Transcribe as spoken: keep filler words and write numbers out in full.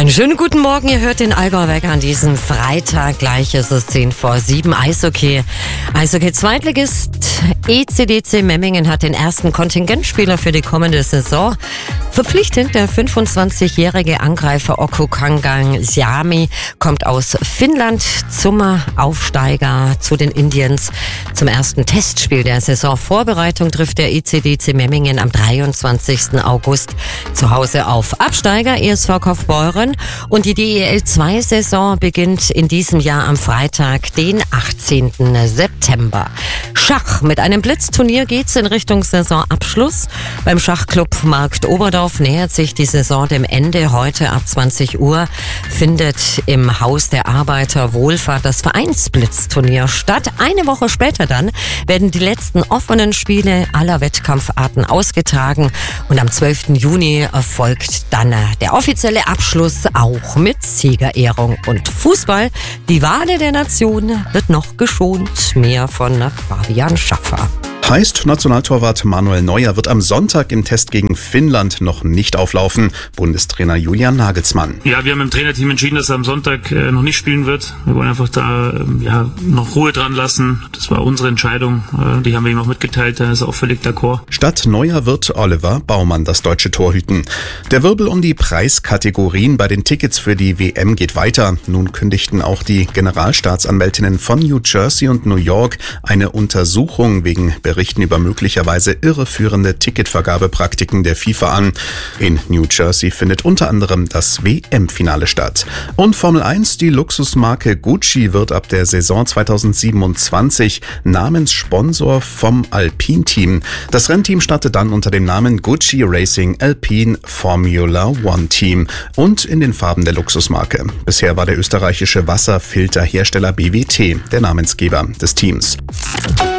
Schönen guten Morgen, ihr hört den Allgäu-Wecker an diesem Freitag. Gleich ist es zehn vor sieben. Eishockey. Eishockey-Zweitligist E C D C Memmingen hat den ersten Kontingentspieler für die kommende Saison verpflichtet. Der fünfundzwanzigjährige Angreifer Okko Kangang Siami kommt aus Finnland zum Aufsteiger zu den Indians. Zum ersten Testspiel der Saisonvorbereitung trifft der E C D C Memmingen am dreiundzwanzigsten August zu Hause auf Absteiger E S V Kaufbeuren. Und die D E L zwei Saison beginnt in diesem Jahr am Freitag, den achtzehnten September. Schach. Mit einem Blitzturnier geht's in Richtung Saisonabschluss. Beim Schachclub Markt Oberdorf nähert sich die Saison dem Ende. Heute ab zwanzig Uhr findet im Haus der Arbeiterwohlfahrt das Vereinsblitzturnier statt. Eine Woche später dann werden die letzten offenen Spiele aller Wettkampfarten ausgetragen. Und am zwölften Juni erfolgt dann der offizielle Abschluss, auch mit Siegerehrung. Und Fußball, die Wale der Nation, wird noch geschont. Mehr von Fabian Schaffer. Heißt, Nationaltorwart Manuel Neuer wird am Sonntag im Test gegen Finnland noch nicht auflaufen. Bundestrainer Julian Nagelsmann. Ja, wir haben im Trainerteam entschieden, dass er am Sonntag äh, noch nicht spielen wird. Wir wollen einfach da äh, ja, noch Ruhe dran lassen. Das war unsere Entscheidung. Äh, die haben wir ihm auch mitgeteilt. Da ist er auch völlig d'accord. Statt Neuer wird Oliver Baumann das deutsche Tor hüten. Der Wirbel um die Preiskategorien bei den Tickets für die W M geht weiter. Nun kündigten auch die Generalstaatsanwältinnen von New Jersey und New York eine Untersuchung wegen Berichten über möglicherweise irreführende Ticketvergabepraktiken der FIFA an. In New Jersey findet unter anderem das W M-Finale statt. Und Formel eins, die Luxusmarke Gucci wird ab der Saison zweitausendsiebenundzwanzig Namenssponsor vom Alpine-Team. Das Rennteam startet dann unter dem Namen Gucci Racing Alpine Formula One Team und in den Farben der Luxusmarke. Bisher war der österreichische Wasserfilterhersteller B W T der Namensgeber des Teams.